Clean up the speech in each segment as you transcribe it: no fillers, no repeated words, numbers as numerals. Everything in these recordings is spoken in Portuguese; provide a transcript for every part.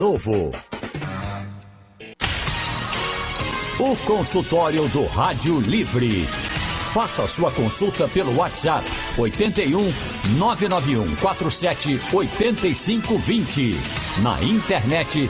Novo. O consultório do Rádio Livre. Faça sua consulta pelo WhatsApp 81 991 47 8520. Na internet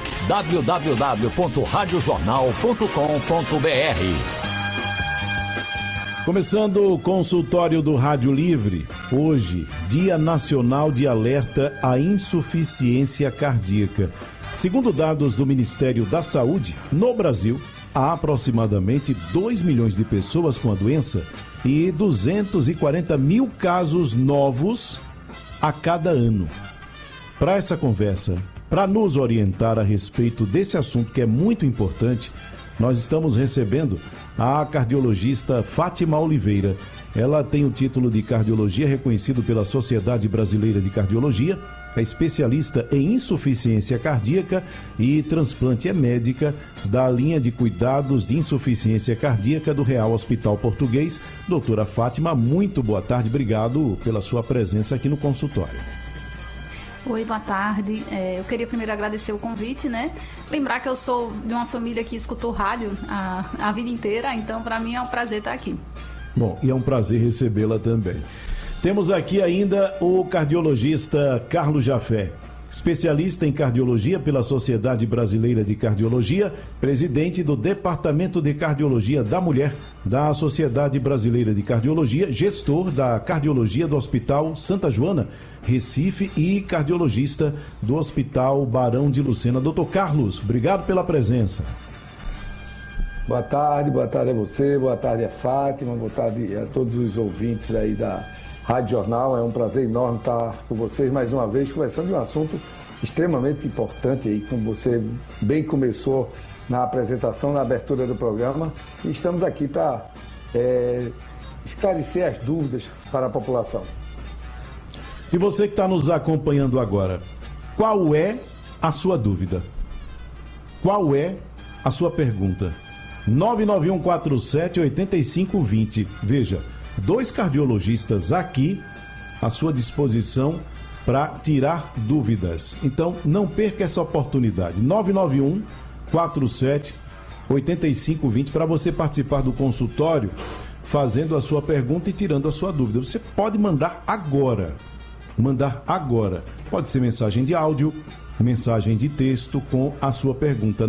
www.radiojornal.com.br. Começando o consultório do Rádio Livre. Hoje, Dia Nacional de Alerta à Insuficiência Cardíaca. Segundo dados do Ministério da Saúde, no Brasil, há aproximadamente 2 milhões de pessoas com a doença e 240 mil casos novos a cada ano. Para essa conversa, para nos orientar a respeito desse assunto que é muito importante, nós estamos recebendo a cardiologista Fátima Oliveira. Ela tem o título de cardiologia reconhecido pela Sociedade Brasileira de Cardiologia, é especialista em insuficiência cardíaca e transplante, é médica da linha de cuidados de insuficiência cardíaca do Real Hospital Português. Doutora Fátima, muito boa tarde, obrigado pela sua presença aqui no consultório. Oi, boa tarde. Eu queria primeiro agradecer o convite, né? Lembrar que eu sou de uma família que escutou rádio a vida inteira, então para mim é um prazer estar aqui. Bom, e é um prazer recebê-la também. Temos aqui ainda o cardiologista Carlos Jafé, especialista em cardiologia pela Sociedade Brasileira de Cardiologia, presidente do Departamento de Cardiologia da Mulher da Sociedade Brasileira de Cardiologia, gestor da cardiologia do Hospital Santa Joana, Recife, e cardiologista do Hospital Barão de Lucena. Doutor Carlos, obrigado pela presença. Boa tarde a você, boa tarde a Fátima, boa tarde a todos os ouvintes aí da Rádio Jornal. É um prazer enorme estar com vocês mais uma vez, conversando de um assunto extremamente importante aí, como você bem começou na apresentação, na abertura do programa, e estamos aqui para esclarecer as dúvidas para a população. E você que está nos acompanhando agora, qual é a sua dúvida? Qual é a sua pergunta? 99147-8520. Veja, 2 cardiologistas aqui à sua disposição para tirar dúvidas. Então, não perca essa oportunidade. 99147-8520 para você participar do consultório, fazendo a sua pergunta e tirando a sua dúvida. Você pode mandar agora. Pode ser mensagem de áudio, mensagem de texto com a sua pergunta.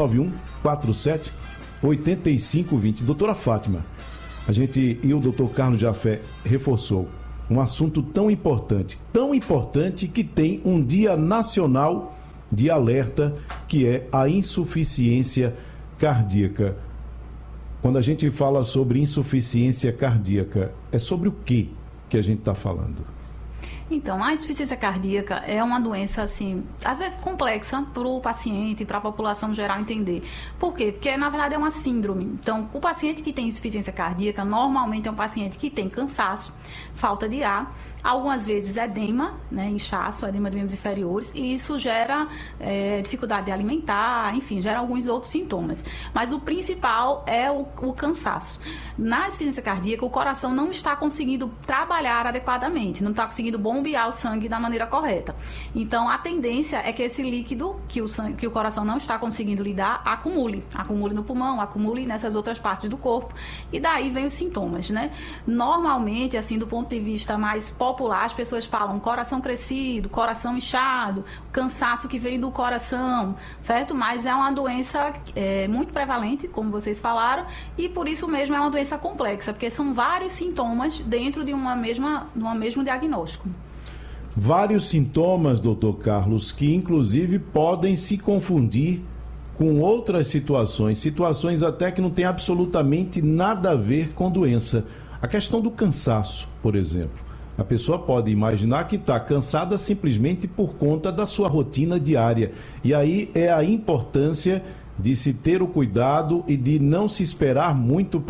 99147-8520. Doutora Fátima, a gente e o doutor Carlos Jafé reforçou um assunto tão importante que tem um Dia Nacional de Alerta, que é a insuficiência cardíaca. Quando a gente fala sobre insuficiência cardíaca, é sobre o que a gente está falando? Então, a insuficiência cardíaca é uma doença, assim, às vezes complexa para o paciente, para a população geral entender. Por quê? Porque, na verdade, é uma síndrome. Então, o paciente que tem insuficiência cardíaca, normalmente é um paciente que tem cansaço, falta de ar, algumas vezes edema, né, inchaço, edema de membros inferiores, e isso gera dificuldade de alimentar, enfim, gera alguns outros sintomas. Mas o principal é o cansaço. Na insuficiência cardíaca, o coração não está conseguindo trabalhar adequadamente, não está conseguindo bombear o sangue da maneira correta. Então, a tendência é que esse líquido que o coração não está conseguindo lidar, acumule no pulmão, acumule nessas outras partes do corpo, e daí vem os sintomas, né? Normalmente, assim, do ponto de vista mais popular, as pessoas falam coração crescido, coração inchado, cansaço que vem do coração, certo? Mas é uma doença muito prevalente, como vocês falaram, e por isso mesmo é uma doença complexa, porque são vários sintomas dentro de um mesmo diagnóstico. Vários sintomas, doutor Carlos, que inclusive podem se confundir com outras situações até que não tem absolutamente nada a ver com doença. A questão do cansaço, por exemplo. A pessoa pode imaginar que está cansada simplesmente por conta da sua rotina diária. E aí é a importância de se ter o cuidado e de não se esperar muito